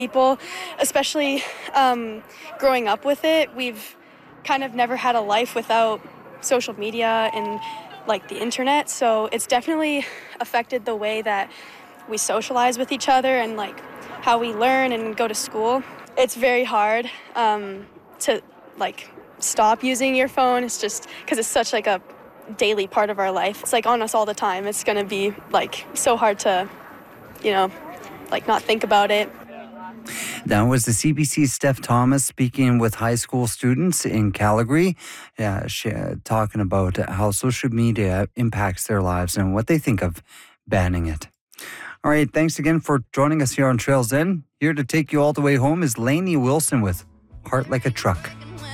people, especially growing up with it. We've kind of never had a life without social media and like the internet, so it's definitely affected the way that we socialize with each other and like how we learn and go to school. It's very hard to like stop using your phone. It's just because it's such like a daily part of our life. It's like on us all the time. It's gonna be like so hard to, like not think about it. That was the CBC's Steph Thomas speaking with high school students in Calgary, talking about how social media impacts their lives and what they think of banning it. All right, thanks again for joining us here on Trails In. Here to take you all the way home is Lainey Wilson with Heart Like a Truck.